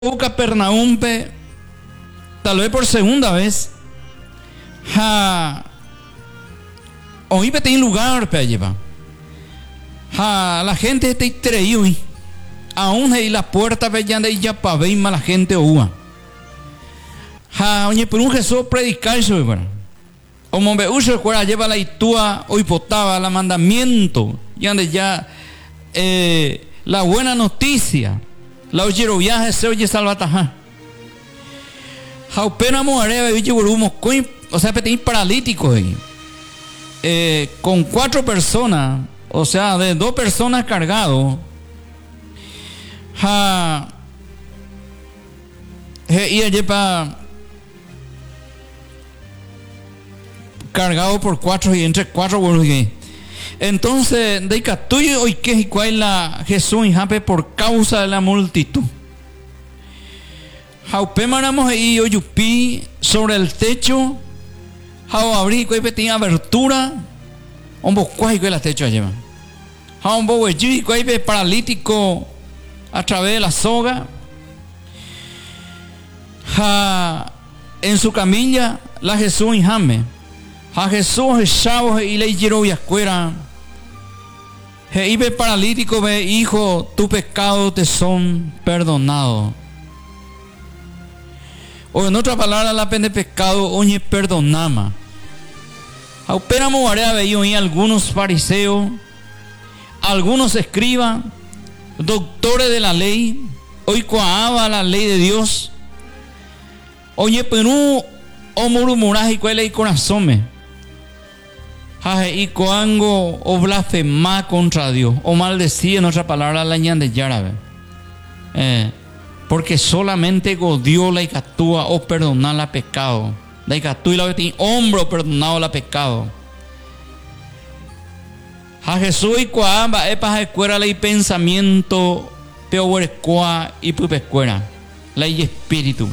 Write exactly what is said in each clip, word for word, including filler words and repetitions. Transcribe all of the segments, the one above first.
Capernaum, tal vez por segunda vez, ha hoy pe tem lugar para llevar. Ha la gente te traído y aún hay la puerta pe ya de ya pa ver más la gente oua. Ha oye por un Jesús predicar eso, bueno. Como me uso fuera lleva la itua hoy potaba la mandamiento y ande ya eh, la buena noticia. La oyero viaje se oye salvataja. Jaupena muareva bicho volumo coin, o sea, petit paralítico ahí. Eh, con cuatro personas, o sea, de dos personas cargados. Ja y allí pa cargado por cuatro y entre cuatro bueno que entonces de catuyo hoy que cuál la Jesús y jape por causa de la multitud. Jaupe manamos ahí oyupi sobre el techo. Jau abrí que tenía abertura. Un poco cuál que la techo lleva. Jau un poco allí que paralítico a través de la soga. Ja en su camilla la Jesús y jame. A Jesús echaba y le llevó y afuera. Y ve paralítico, ve hijo, tus pecados te son perdonados. O en otra palabra, la pena de pecado, oye, perdonama. Aupéramos área veían y algunos fariseos, algunos escribas, doctores de la ley, hoy coaba la ley de Dios. Oye, pero o murmuras y cuál es el corazón. Y coango o blasfemar contra Dios o maldecir en otra palabra la ñan de yarabe. Eh, porque solamente Dios la icatúa o perdonar la pecado. La icatúa y la tiene hombro perdonado la pecado. A Jesús y coamba es para escuela la pensamiento peor escoa y pupescuera. La y espíritu.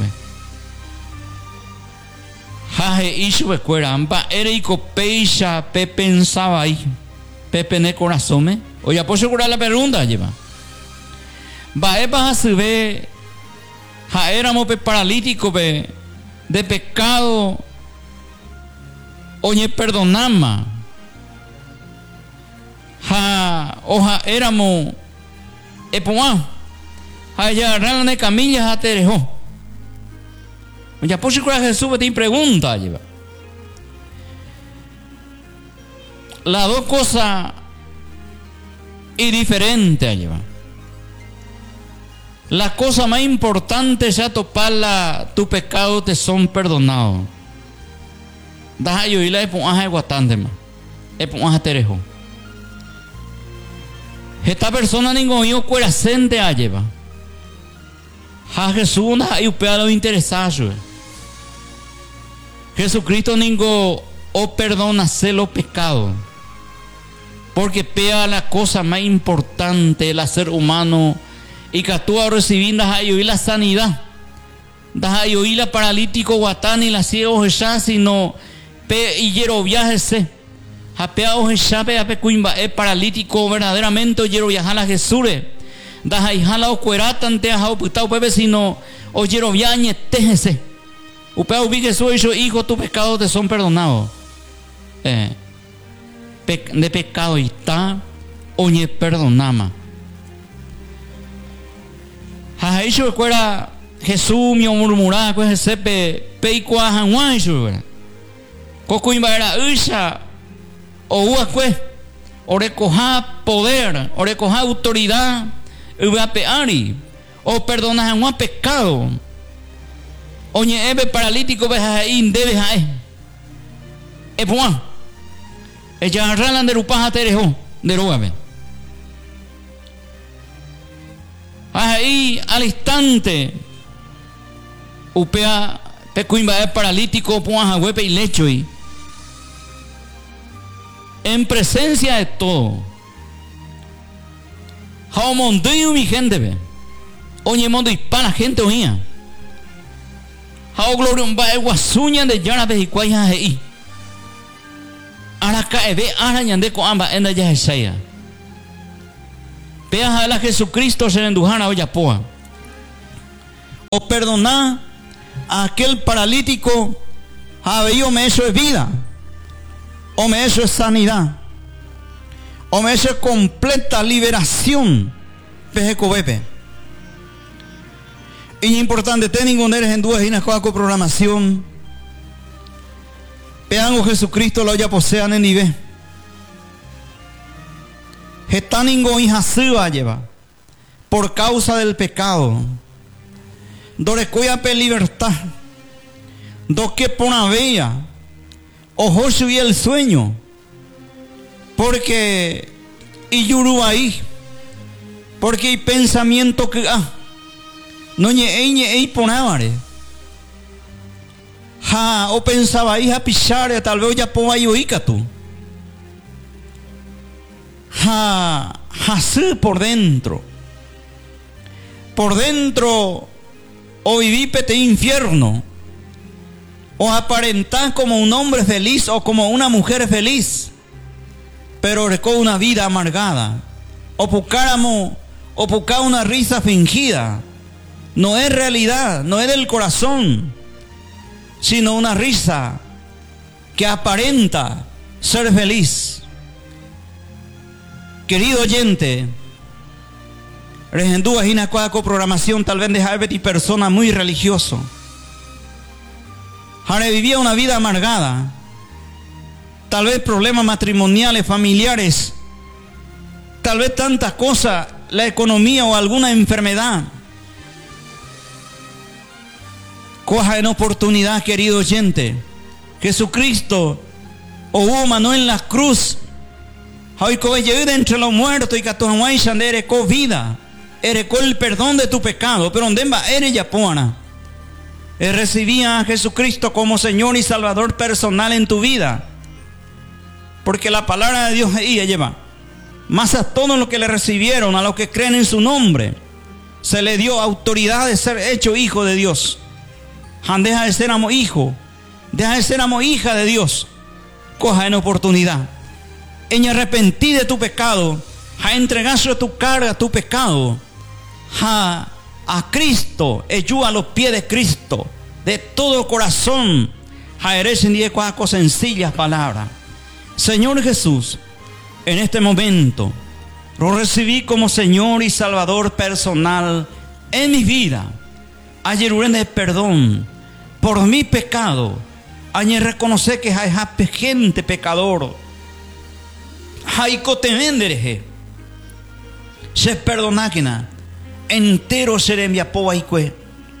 Jaje hizo escuela, ampa era y copecha, pe pensaba ahí, pepe ne corazón me. Oye, por segurar la pregunta lleva. Va epa se ve, ja éramos pe paralítico pe de pecado. Oye, perdonama. Ja, oja éramos, epoa, ja ya arran de camillas ja te dejó. Ya por si Jesús te pregunta lleva. Las dos cosas y diferentes lleva. La cosa más importante es toparla, tu pecado te son perdonados. Deja yo ir la epoaja de guatante más. Epoaja terejo. Esta persona ningún yo cuera sente a lleva. A Jesús no hay un pedazo interesado. Jesucristo ningo o perdona se los pecados. Porque pea la cosa más importante el ser humano y que tú a recibir la sanidad. Da yo y la paralítico guatán y la ciego ya sino pe y yero viaje a peao ya pe a pecuimba es paralítico verdaderamente yero viajar a Jesús. Da y jala o cuerata ante a putao pepe sino o yero viaje tejese. Upea ubique su hijo, tus pecados te son perdonados. Eh, pe, de pecado y está, oye, perdonama. Ha hecho fuera Jesús mi murmurada, pues ese pe peicua hanguan su. Coco invara usha o uacue, o recoja poder, o recoja autoridad, uba peari, o perdona hanguan pecado. Oye, ebe paralítico ve ahí debe ahí. Es bueno. Ella arrancan de rupaja terejo de ruabe. Ahí al instante upea pecuimba es paralítico puaja huepe y lecho y en presencia de todo. Jaumondeyo mi gente ve. Oye, mondo hispana gente oía. How glory un bae guasuña de llana de hicuaya ahí. Ahora cae ve araña de coamba en la ya sea. Vea a la Jesucristo se endujana olla poa. perdonar a aquel paralítico, o me eso es vida, o me eso es sanidad, o me eso es completa liberación. Pejecobepe. Y importante, tengo eres en dudas y una cosa con programación. Peango Jesucristo lo ya posean en nivel. Getaningo hija suba lleva por causa del pecado. Dorecuya pe libertad. Do que por una bella. Ojo subí el sueño. Porque y yurubaí. Porque hay pensamiento que ah no ñe ñe y ponavare. Ja o pensaba ahí a pichar tal vez ya po ayoica tú. Ja ja por dentro. Por dentro o viví pete infierno. O aparentar como un hombre feliz o como una mujer feliz. Pero con una vida amargada. O buscáramos o buscar una risa fingida. No es realidad, no es del corazón, sino una risa que aparenta ser feliz. Querido oyente, regendúas y una programación tal vez de Javet persona muy religioso. Ahora vivía una vida amargada, tal vez problemas matrimoniales, familiares, tal vez tantas cosas, la economía o alguna enfermedad. Coja en oportunidad, querido oyente. Jesucristo, o uma no en la cruz, hoy coge de entre los muertos y que tu jamás erecó vida, erecó el perdón de tu pecado, pero donde va eres ya pona. Recibía a Jesucristo como Señor y Salvador personal en tu vida, porque la palabra de Dios ahí lleva. Más a todos los que le recibieron, a los que creen en su nombre, se le dio autoridad de ser hecho hijo de Dios. Deja de ser amo hijo, deja de ser amo hija de Dios. Coja en oportunidad. En arrepentir de tu pecado, a entregarse tu carga, tu pecado, a, a Cristo, echó a los pies de Cristo, de todo corazón, a eres en diez cosas sencillas palabras. Señor Jesús, en este momento, lo recibí como Señor y Salvador personal en mi vida. Ayer de perdón por mi pecado. Ayer reconocer que hay gente pecador. Hay cotemendereje. Se perdonáquena. Entero seré mi apoa y cue.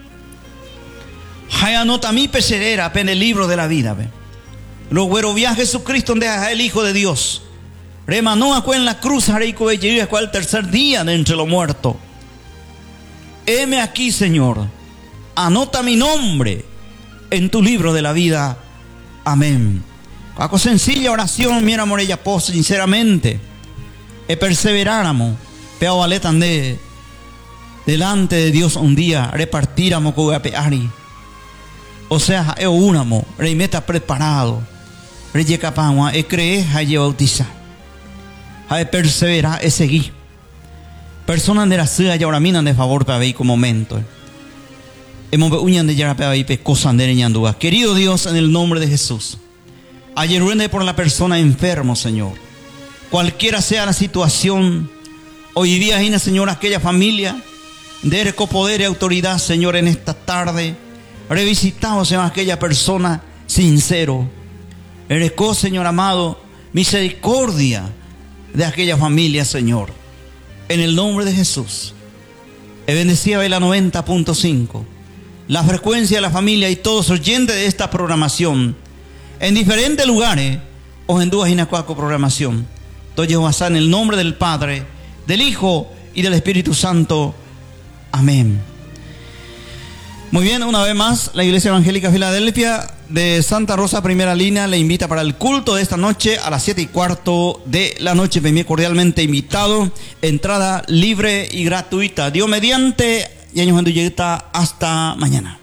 Hay anota mi pecerera en el libro de la vida. Lo güero viaje Jesucristo donde es el Hijo de Dios. Remanó a en la cruz haré cue y el tercer día de entre los muertos. Heme aquí, Señor. Anota mi nombre en tu libro de la vida. Amén. Con sencilla oración, mira morella po, sinceramente, e perseveráramos, pero valetan de delante de Dios un día, repartíramos con apeari. O sea, e unamo, rey meta preparado, rey capagua, e cree, hay bautizar, hay perseverar, e seguir. Personas de la ciudad y ahora miran de favor para ver como momento. Hemos uñan de yarapea y pecosan de ñandúa. Querido Dios, en el nombre de Jesús, ayer por la persona enfermo, Señor. Cualquiera sea la situación, hoy día, Gina, Señor, aquella familia de poder y autoridad, Señor, en esta tarde, revisitamos, Señor, aquella persona sincero. Erecó, Señor amado, misericordia de aquella familia, Señor. En el nombre de Jesús. He bendecido la noventa punto cinco. La frecuencia de la familia y todos oyentes de esta programación. En diferentes lugares. O en dudas y nacuaco programación. Entonces, Jehová, en el nombre del Padre, del Hijo y del Espíritu Santo. Amén. Muy bien, una vez más, la Iglesia Evangélica Filadelfia de Santa Rosa, primera línea, le invita para el culto de esta noche a las siete y cuarto de la noche. Venía cordialmente invitado. Entrada libre y gratuita. Dios mediante, y años hasta mañana.